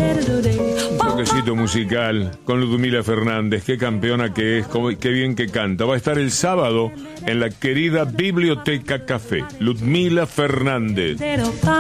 Un toquecito musical con Ludmila Fernández, qué campeona que es, qué bien que canta. Va a estar el sábado en la querida Biblioteca Café. Ludmila Fernández.